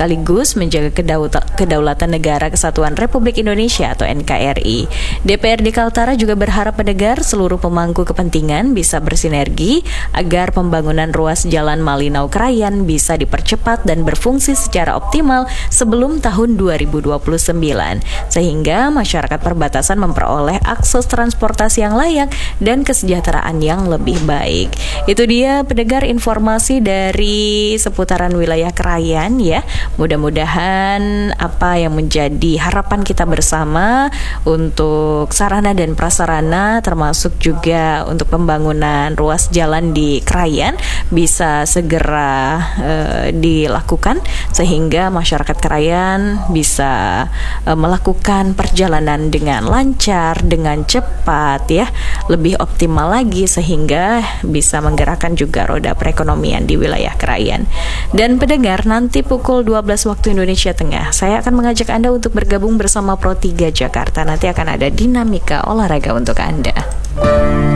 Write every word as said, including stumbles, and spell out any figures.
sekaligus menjaga kedaulata- kedaulatan negara kesatuan Republik Indonesia atau N K R I. D P R D Kaltara juga berharap pendengar seluruh pemangku kepentingan bisa bersinergi agar pembangunan ruas jalan Malinau Krayan bisa dipercepat dan berfungsi secara optimal sebelum tahun dua ribu dua puluh sembilan, sehingga masyarakat perbatasan memperoleh akses transportasi yang layak dan kesejahteraan yang lebih baik. Itu dia pendengar informasi dari seputaran wilayah Krayan ya. Mudah-mudahan apa yang menjadi harapan kita bersama untuk sarana dan prasarana termasuk juga untuk pembangunan ruas jalan di Krayan bisa segera uh, dilakukan sehingga masyarakat Krayan bisa uh, melakukan perjalanan dengan lancar, dengan cepat ya, lebih optimal lagi sehingga bisa menggerakkan juga roda perekonomian di wilayah Krayan. Dan pendengar, nanti pukul dua belas waktu Indonesia Tengah, saya akan mengajak Anda untuk bergabung bersama Pro tiga Jakarta. Nanti akan ada dinamika olahraga untuk Anda.